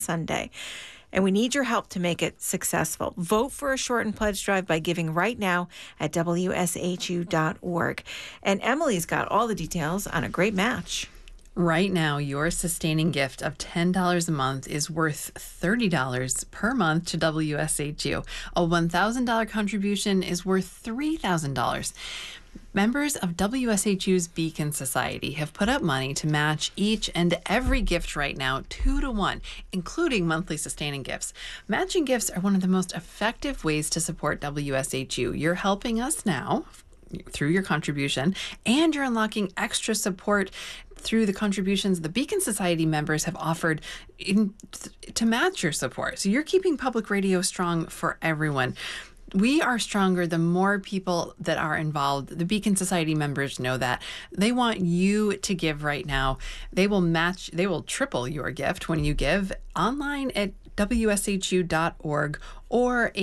Sunday. And we need your help to make it successful. Vote for a shortened pledge drive by giving right now at WSHU.org. And Emily's got all the details on a great match. Right now, your sustaining gift of $10 a month is worth $30 per month to WSHU. A $1,000 contribution is worth $3,000. Members of WSHU's Beacon Society have put up money to match each and every gift right now 2-to-1, including monthly sustaining gifts. Matching gifts are one of the most effective ways to support WSHU. You're helping us now through your contribution, and you're unlocking extra support through the contributions the Beacon Society members have offered to match your support. So you're keeping public radio strong for everyone. We are stronger the more people that are involved. The Beacon Society members know that. They want you to give right now. They will triple your gift when you give online at WSHU.org or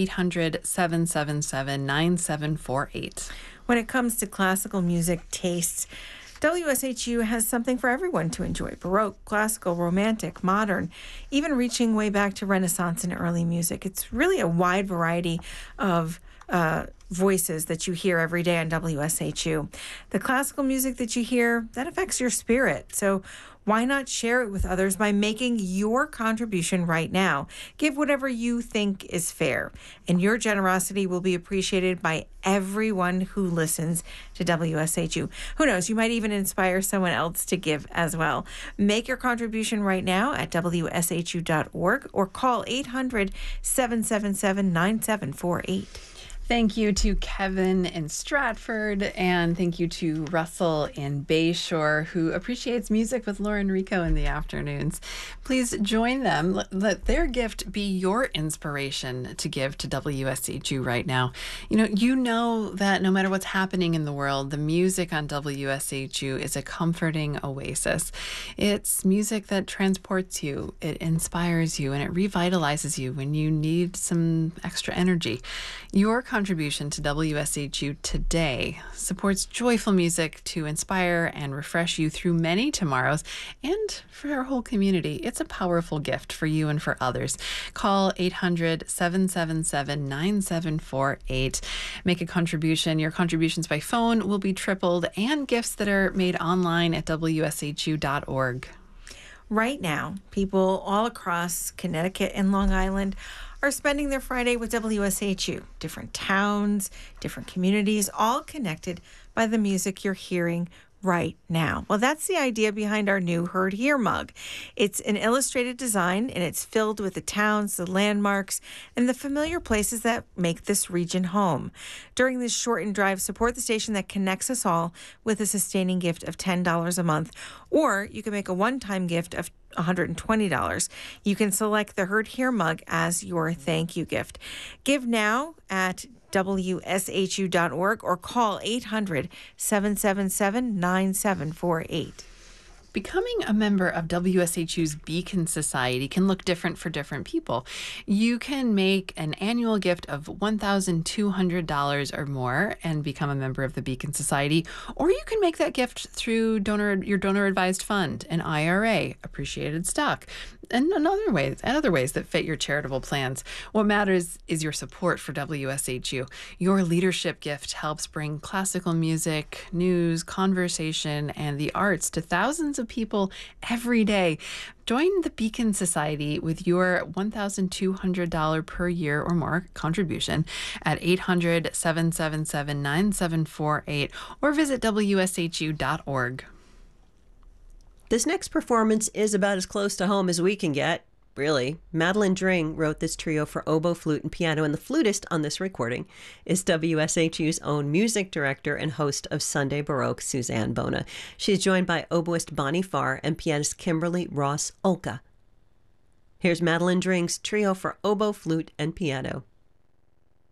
800-777-9748. When it comes to classical music tastes, WSHU has something for everyone to enjoy. Baroque, classical, romantic, modern, even reaching way back to Renaissance and early music. It's really a wide variety of voices that you hear every day on WSHU. The classical music that you hear, that affects your spirit. So why not share it with others by making your contribution right now? Give whatever you think is fair, and your generosity will be appreciated by everyone who listens to WSHU. Who knows, you might even inspire someone else to give as well. Make your contribution right now at WSHU.org or call 800-777-9748. Thank you to Kevin in Stratford, and thank you to Russell in Bayshore, who appreciates music with Lauren Rico in the afternoons. Please join them. Let their gift be your inspiration to give to WSHU right now. You know that no matter what's happening in the world, the music on WSHU is a comforting oasis. It's music that transports you, it inspires you, and it revitalizes you when you need some extra energy. Your contribution to WSHU today supports joyful music to inspire and refresh you through many tomorrows and for our whole community. It's a powerful gift for you and for others. Call 800-777-9748. Make a contribution. Your contributions by phone will be tripled, and gifts that are made online at WSHU.org. Right now, people all across Connecticut and Long Island are spending their Friday with WSHU. Different towns, different communities, all connected by the music you're hearing right now. Well, that's the idea behind our new Heard Here mug. It's an illustrated design, and it's filled with the towns, the landmarks, and the familiar places that make this region home. During this shortened drive, support the station that connects us all with a sustaining gift of $10 a month, or you can make a one-time gift of $120. You can select the Heard Here mug as your thank you gift. Give now at WSHU.org or call 800-777-9748. Becoming a member of WSHU's Beacon Society can look different for different people. You can make an annual gift of $1,200 or more and become a member of the Beacon Society, or you can make that gift through your donor-advised fund, an IRA, appreciated stock, and other ways that fit your charitable plans. What matters is your support for WSHU. Your leadership gift helps bring classical music, news, conversation, and the arts to thousands of people every day. Join the Beacon Society with your $1,200 per year or more contribution at 800-777-9748 or visit WSHU.org. This next performance is about as close to home as we can get, really. Madeline Dring wrote this trio for oboe, flute, and piano, and the flutist on this recording is WSHU's own music director and host of Sunday Baroque, Suzanne Bona. She is joined by oboist Bonnie Farr and pianist Kimberly Ross Olka. Here's Madeline Dring's trio for oboe, flute, and piano.